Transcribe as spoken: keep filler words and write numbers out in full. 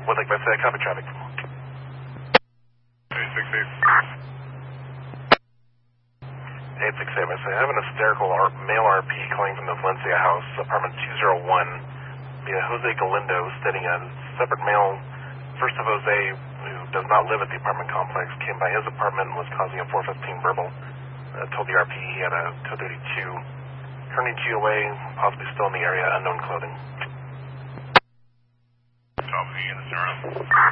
Wood Lake by Say, copy traffic. eight six eight. eight six eight, I say, I have an hysterical R male R P calling from the Valencia house, apartment two oh one, via Jose Galindo, stating a separate male, first of Jose, who does not live at the apartment complex, came by his apartment and was causing a four fifteen verbal. Uh, told the R P he had a code thirty-two. Currently G O A, possibly still in the area, unknown clothing. Top of the unit,